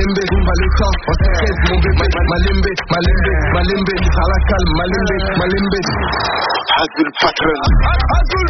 Malimbe, pas le temps, on s'arrête, mon bébé. Malimbe, à la calme, Malimbe. Azul patron. Azul